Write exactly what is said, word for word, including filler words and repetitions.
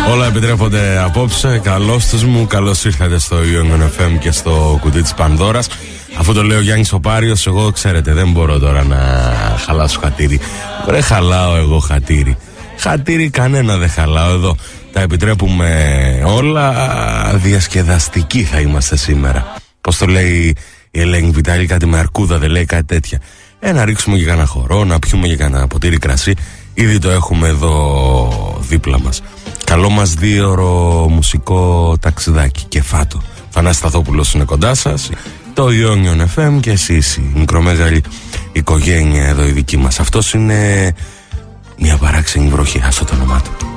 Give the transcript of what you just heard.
Όλα επιτρέπονται απόψε. Καλώς τους μου, καλώς ήρθατε στο Ion εφ εμ και στο κουτί της Πανδώρας. Αφού το λέει ο Γιάννης ο Πάριος, εγώ ξέρετε δεν μπορώ τώρα να χαλάσω χατήρι. Βρε χαλάω εγώ χατήρι. Χατήρι κανένα δεν χαλάω εδώ. Τα επιτρέπουμε όλα. Διασκεδαστικοί θα είμαστε σήμερα. Πώς το λέει η Ελένη Βιτάλη, κάτι με αρκούδα δεν λέει, κάτι τέτοια. Ε, να ρίξουμε και κανένα χορό, να πιούμε και κανένα ποτήρι κρασί. Ήδη το έχουμε εδώ δίπλα μας. Καλό μας δίωρο μουσικό ταξιδάκι. Και φάτο. Θανάσης Σταθόπουλος είναι κοντά σας. Το Ion εφ εμ και εσείς, η μικρομέγαλη οικογένεια εδώ η δική μας. Αυτός είναι μια παράξενη βροχή, άσο το όνομά του.